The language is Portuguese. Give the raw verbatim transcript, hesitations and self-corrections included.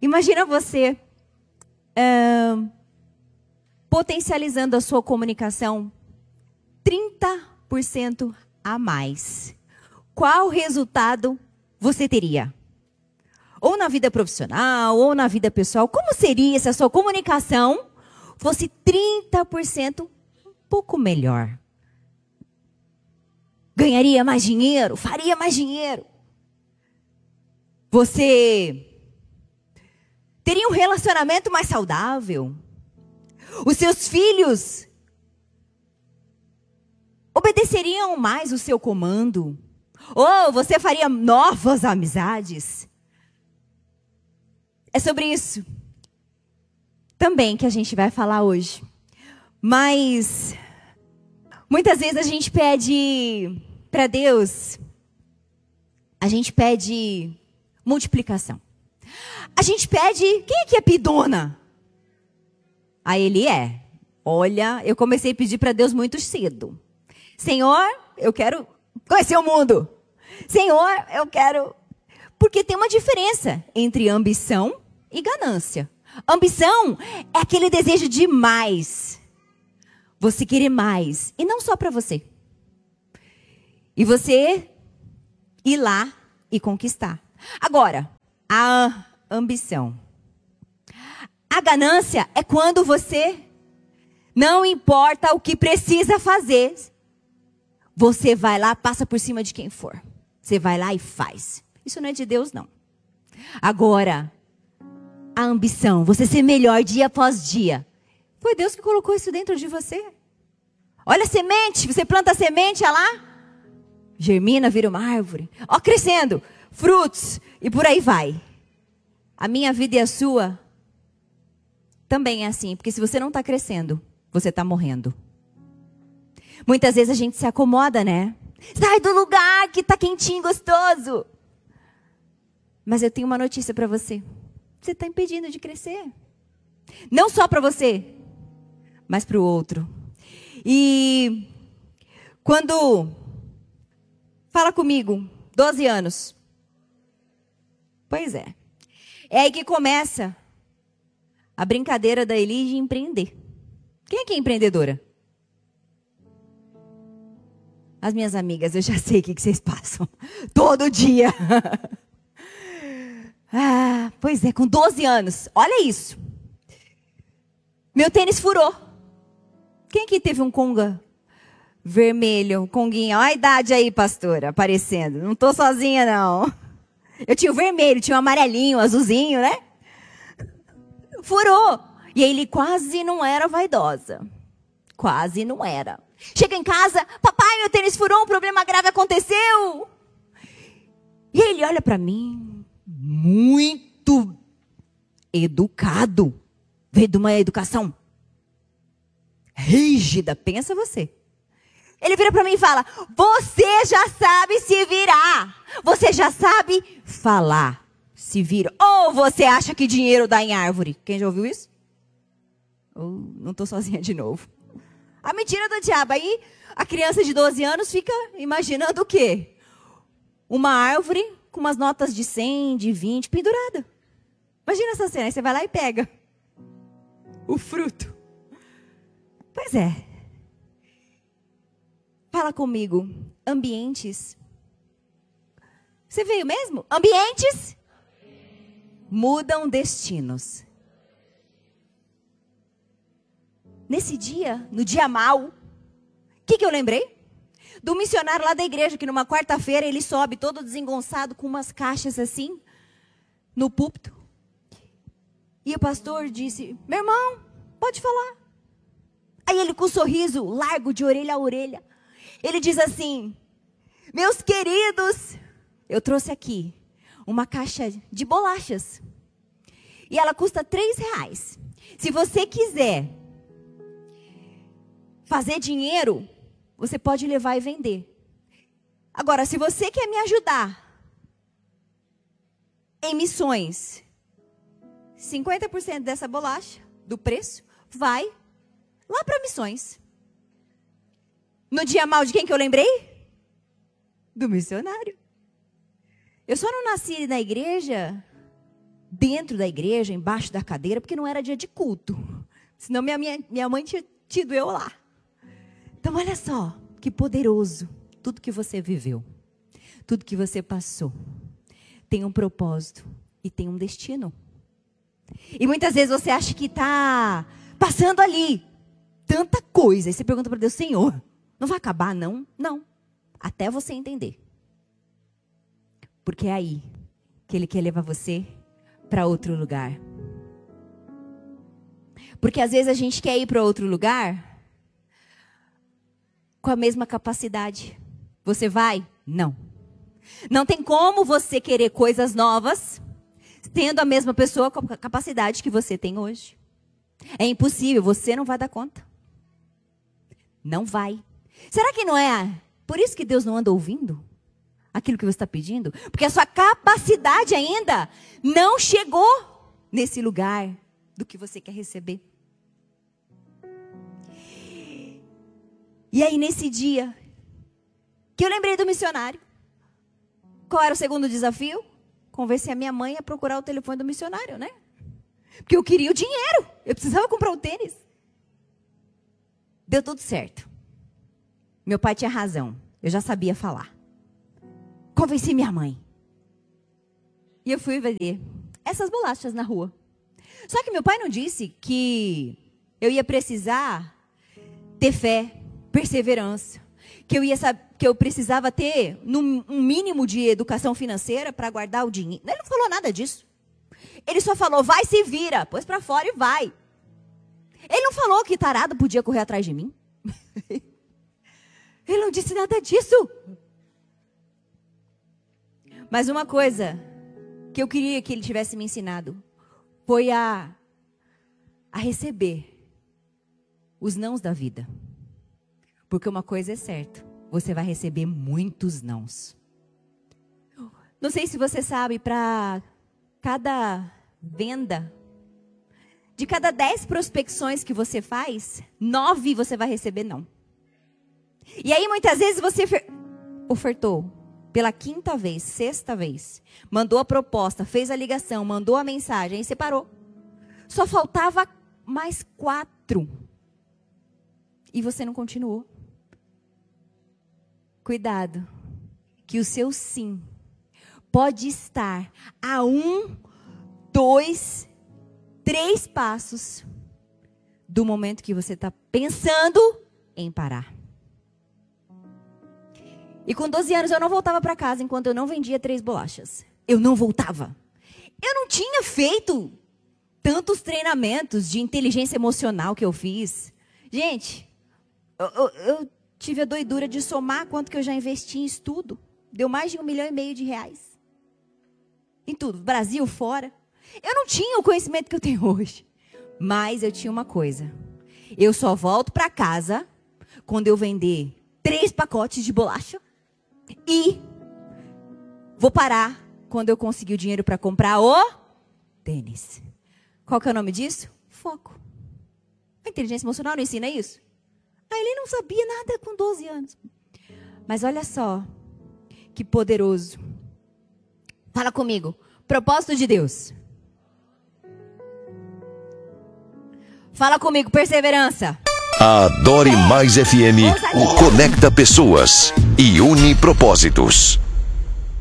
Imagina você é, potencializando a sua comunicação trinta por cento a mais. Qual resultado você teria? Ou na vida profissional, ou na vida pessoal. Como seria se a sua comunicação fosse trinta por cento um pouco melhor? Ganharia mais dinheiro? Faria mais dinheiro? Você teria um relacionamento mais saudável? Os seus filhos obedeceriam mais o seu comando? Ou você faria novas amizades? É sobre isso também que a gente vai falar hoje. Mas muitas vezes a gente pede para Deus, a gente pede multiplicação. A gente pede, quem é que é pidona? Aí ele é. Olha, eu comecei a pedir para Deus muito cedo. Senhor, eu quero conhecer o mundo. Senhor, eu quero... Porque tem uma diferença entre ambição e ganância. Ambição é aquele desejo de mais. Você querer mais. E não só para você. E você ir lá e conquistar. Agora, a ambição. A ganância é quando você não importa o que precisa fazer. Você vai lá, passa por cima de quem for. Você vai lá e faz. Isso não é de Deus, não. Agora, a ambição, você ser melhor dia após dia. Foi Deus que colocou isso dentro de você. Olha a semente, você planta a semente, olha lá. Germina, vira uma árvore. Ó, crescendo, frutos e por aí vai. A minha vida e a sua também é assim. Porque se você não está crescendo, você está morrendo. Muitas vezes a gente se acomoda, né? Sai do lugar que está quentinho, gostoso. Mas eu tenho uma notícia para você. Você está impedindo de crescer. Não só para você, mas para o outro. E quando... Fala comigo, doze anos. Pois é. É aí que começa a brincadeira da Eli de empreender. Quem é que é empreendedora? As minhas amigas, eu já sei o que vocês passam. Todo dia. Ah, pois é, com doze anos. Olha isso. Meu tênis furou. Quem aqui teve um conga vermelho, um conguinho? Olha a idade aí, pastora, aparecendo. Não tô sozinha, não. Eu tinha o vermelho, tinha o amarelinho, o azulzinho, né? Furou. E ele quase não era vaidosa. Quase não era. Chega em casa, papai, meu tênis furou, um problema grave aconteceu. E ele olha para mim, muito educado. Veio de uma educação rígida, pensa você. Ele vira para mim e fala, você já sabe se virar. Você já sabe falar, se vira. Ou você acha que dinheiro dá em árvore? Quem já ouviu isso? Oh, não estou sozinha de novo. A mentira do diabo. Aí a criança de doze anos fica imaginando o quê? Uma árvore com umas notas de cem, de vinte, pendurada. Imagina essa cena. Aí você vai lá e pega o fruto. Pois é. Fala comigo. Ambientes. Você veio mesmo? Ambientes mudam destinos. Nesse dia, no dia mau, o que, que eu lembrei? Do missionário lá da igreja, que numa quarta-feira ele sobe todo desengonçado com umas caixas assim, no púlpito. E o pastor disse, meu irmão, pode falar. Aí ele com um sorriso largo de orelha a orelha, ele diz assim, meus queridos, eu trouxe aqui uma caixa de bolachas. E ela custa três reais. Se você quiser fazer dinheiro, você pode levar e vender. Agora, se você quer me ajudar em missões, cinquenta por cento dessa bolacha, do preço, vai lá para missões. No dia mau de quem que eu lembrei? Do missionário. Eu só não nasci na igreja dentro da igreja, embaixo da cadeira, porque não era dia de culto. Senão minha, minha, minha mãe tinha tido eu lá. Então olha só, que poderoso. Tudo que você viveu, tudo que você passou, tem um propósito e tem um destino. E muitas vezes você acha que está passando ali tanta coisa. E você pergunta para Deus, Senhor, não vai acabar não? Não, até você entender. Porque é aí que Ele quer levar você para outro lugar. Porque às vezes a gente quer ir para outro lugar com a mesma capacidade. Você vai? Não. Não tem como você querer coisas novas tendo a mesma pessoa com a capacidade que você tem hoje. É impossível, você não vai dar conta. Não vai. Será que não é por isso que Deus não anda ouvindo aquilo que você está pedindo? Porque a sua capacidade ainda não chegou nesse lugar do que você quer receber. E aí nesse dia, que eu lembrei do missionário. Qual era o segundo desafio? Convencer a minha mãe a procurar o telefone do missionário, né? Porque eu queria o dinheiro. Eu precisava comprar o tênis. Deu tudo certo. Meu pai tinha razão. Eu já sabia falar. Convenci minha mãe. E eu fui vender essas bolachas na rua. Só que meu pai não disse que eu ia precisar ter fé, perseverança. Que eu, ia, que eu precisava ter num, um mínimo de educação financeira para guardar o dinheiro. Ele não falou nada disso. Ele só falou, vai, se vira, pôs para fora e vai. Ele não falou que tarado podia correr atrás de mim. Ele não disse nada disso. Mas uma coisa que eu queria que ele tivesse me ensinado foi a, a receber os nãos da vida. Porque uma coisa é certa, você vai receber muitos nãos. Não sei se você sabe, para cada venda, de cada dez prospecções que você faz, nove você vai receber não. E aí muitas vezes você ofertou pela quinta vez, sexta vez, mandou a proposta, fez a ligação, mandou a mensagem, aí você parou. Só faltava mais quatro. E você não continuou. Cuidado, que o seu sim pode estar a um, dois, três passos do momento que você está pensando em parar. E com doze anos eu não voltava para casa enquanto eu não vendia três bolachas. Eu não voltava. Eu não tinha feito tantos treinamentos de inteligência emocional que eu fiz. Gente, eu... eu, eu tive a doidura de somar quanto que eu já investi em estudo. Deu mais de um milhão e meio de reais. Em tudo, Brasil, fora. Eu não tinha o conhecimento que eu tenho hoje. Mas eu tinha uma coisa. Eu só volto para casa quando eu vender três pacotes de bolacha. E vou parar quando eu conseguir o dinheiro para comprar o tênis. Qual que é o nome disso? Foco. A inteligência emocional não ensina isso? Ah, ele não sabia nada com doze anos. Mas olha só, que poderoso. Fala comigo. Propósito de Deus. Fala comigo, perseverança. A Adore Mais F M o conecta pessoas e une propósitos.